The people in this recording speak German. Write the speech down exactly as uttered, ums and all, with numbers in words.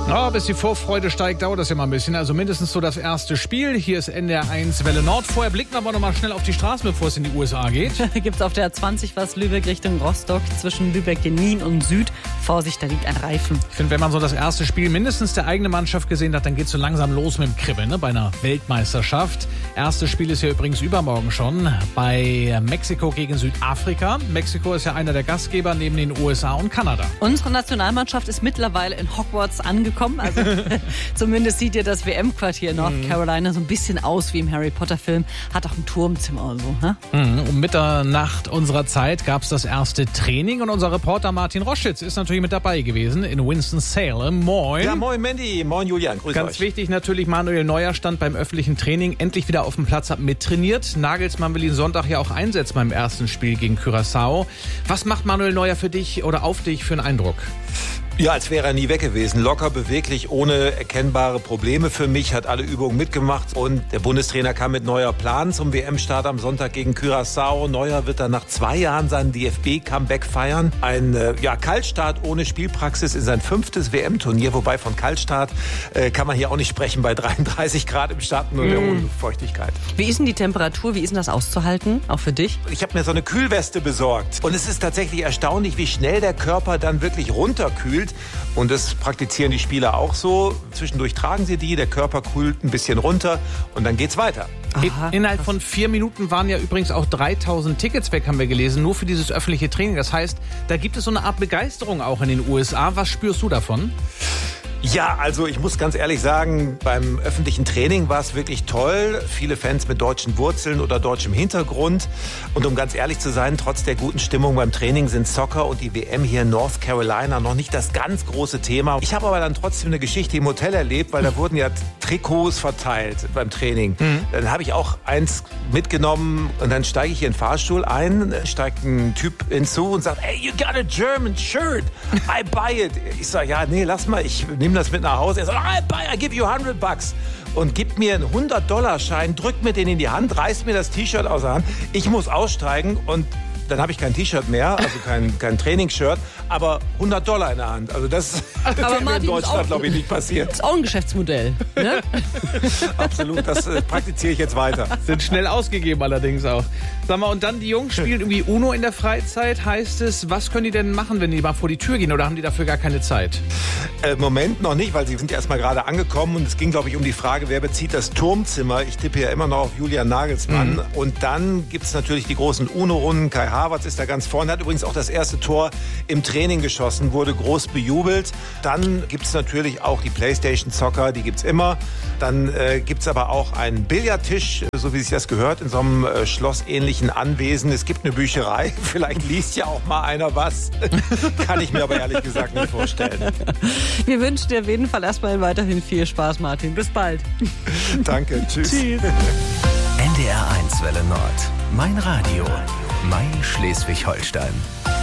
Oh, bis die Vorfreude steigt, dauert das ja mal ein bisschen. Also mindestens so das erste Spiel. Hier ist N D R eins Welle Nord. Vorher blicken wir aber noch mal schnell auf die Straßen, bevor es in die U S A geht. Gibt's auf der A zwanzig was Lübeck Richtung Rostock zwischen Lübeck, Genin und Süd. Vorsicht, da liegt ein Reifen. Ich finde, wenn man so das erste Spiel mindestens der eigenen Mannschaft gesehen hat, dann geht's so langsam los mit dem Kribbeln, ne? Bei einer Weltmeisterschaft. Erstes Spiel ist ja übrigens übermorgen schon bei Mexiko gegen Südafrika. Mexiko ist ja einer der Gastgeber neben den U S A und Kanada. Unsere Nationalmannschaft ist mittlerweile in Hogwarts angekommen. Also zumindest sieht ja das W M-Quartier in North Carolina so ein bisschen aus wie im Harry Potter-Film. Hat auch ein Turmzimmer oder so. Ne? Um Mitternacht unserer Zeit gab es das erste Training und unser Reporter Martin Roschitz ist natürlich mit dabei gewesen in Winston-Salem. Moin. Ja, moin Mandy, moin Julian, grüß Ganz euch. wichtig natürlich, Manuel Neuer stand beim öffentlichen Training endlich wieder auf dem Platz, hat mittrainiert. Nagelsmann will ihn Sonntag ja auch einsetzen beim ersten Spiel gegen Curaçao. Was macht Manuel Neuer für dich oder auf dich für einen Eindruck? Ja, als wäre er nie weg gewesen. Locker, beweglich, ohne erkennbare Probleme für mich, hat alle Übungen mitgemacht. Und der Bundestrainer kam mit neuer Plan zum W M-Start am Sonntag gegen Curaçao. Neuer wird dann nach zwei Jahren seinen D F B-Comeback feiern. Ein äh, ja, Kaltstart ohne Spielpraxis in sein fünftes W M-Turnier. Wobei von Kaltstart äh, kann man hier auch nicht sprechen bei dreiunddreißig Grad im Schatten und der hohen Luftfeuchtigkeit. Wie ist denn die Temperatur? Wie ist denn das auszuhalten? Auch für dich? Ich habe mir so eine Kühlweste besorgt. Und es ist tatsächlich erstaunlich, wie schnell der Körper dann wirklich runterkühlt. Und das praktizieren die Spieler auch so. Zwischendurch tragen sie die, der Körper kühlt ein bisschen runter und dann geht's weiter. Aha, Innerhalb von vier Minuten waren ja übrigens auch dreitausend Tickets weg, haben wir gelesen, nur für dieses öffentliche Training. Das heißt, da gibt es so eine Art Begeisterung auch in den U S A. Was spürst du davon? Ja, also ich muss ganz ehrlich sagen, beim öffentlichen Training war es wirklich toll. Viele Fans mit deutschen Wurzeln oder deutschem Hintergrund. Und um ganz ehrlich zu sein, trotz der guten Stimmung beim Training sind Soccer und die W M hier in North Carolina noch nicht das ganz große Thema. Ich habe aber dann trotzdem eine Geschichte im Hotel erlebt, weil da wurden ja Trikots verteilt beim Training. Mhm. Dann habe ich auch eins mitgenommen und dann steige ich in den Fahrstuhl ein, steigt ein Typ hinzu und sagt, hey, you got a German shirt, I buy it. Ich sage, ja, nee, lass mal, ich nehme das mit nach Hause. Er sagt, I buy, I give you hundred bucks. Und gibt mir einen hundert-Dollar-Schein, drückt mir den in die Hand, reißt mir das T-Shirt aus der Hand. Ich muss aussteigen und dann habe ich kein T-Shirt mehr, also kein, kein Trainingsshirt, aber hundert Dollar in der Hand. Also das wäre mir in Deutschland, glaube ich, nicht passiert. Das ist auch ein Geschäftsmodell, ne? Absolut, das äh, praktiziere ich jetzt weiter. Sind schnell ausgegeben allerdings auch. Sag mal, und dann die Jungs spielen irgendwie Uno in der Freizeit, heißt es. Was können die denn machen, wenn die mal vor die Tür gehen oder haben die dafür gar keine Zeit? Im äh, Moment noch nicht, weil sie sind erst mal gerade angekommen und es ging, glaube ich, um die Frage, wer bezieht das Turmzimmer. Ich tippe ja immer noch auf Julian Nagelsmann. Mhm. Und dann gibt es natürlich die großen Uno-Runden. Kai Havertz ist da ganz vorne, hat übrigens auch das erste Tor im Training geschossen, wurde groß bejubelt. Dann gibt es natürlich auch die Playstation Soccer, die gibt's immer. Dann äh, gibt es aber auch einen Billardtisch, so wie sich das gehört, in so einem äh, schlossähnlichen Anwesen. Es gibt eine Bücherei, vielleicht liest ja auch mal einer was. Kann ich mir aber ehrlich gesagt nicht vorstellen. Wir wünschen dir auf jeden Fall erstmal weiterhin viel Spaß, Martin. Bis bald. Danke, tschüss. Tschüss. N D R eins Welle Nord. Mein Radio. Mein Schleswig-Holstein.